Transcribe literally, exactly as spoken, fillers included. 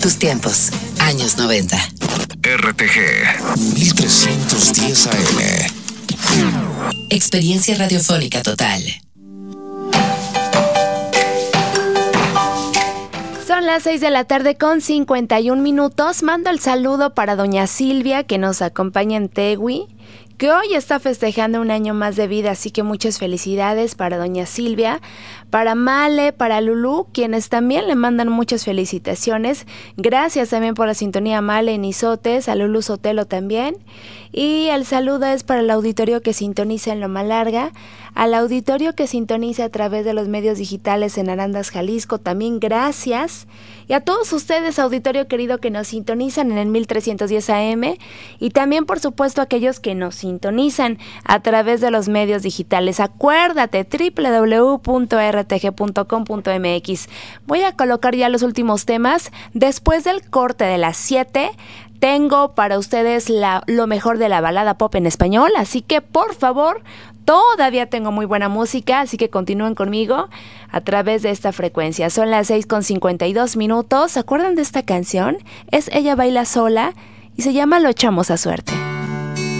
tus tiempos. Años noventa. R T G mil trescientos diez A M. Experiencia radiofónica total. Son las seis de la tarde con cincuenta y un minutos. Mando el saludo para doña Silvia, que nos acompaña en Tegui, que hoy está festejando un año más de vida, así que muchas felicidades para doña Silvia, para Male, para Lulú, quienes también le mandan muchas felicitaciones. Gracias también por la sintonía, Male en Izotes, a Lulú Sotelo también. Y el saludo es para el auditorio que sintoniza en Loma Larga, al auditorio que sintoniza a través de los medios digitales en Arandas, Jalisco, también gracias. Y a todos ustedes, auditorio querido, que nos sintonizan en el mil trescientos diez A M, y también, por supuesto, aquellos que nos sintonizan a través de los medios digitales. Acuérdate, doble u doble u doble u punto r t g punto com punto m x. Voy a colocar ya los últimos temas. Después del corte de las siete, tengo para ustedes la, lo mejor de la balada pop en español, así que por favor, todavía tengo muy buena música, así que continúen conmigo a través de esta frecuencia. Son las seis con cincuenta y dos minutos. ¿Se acuerdan de esta canción? Es Ella Baila Sola y se llama Lo Echamos a Suerte.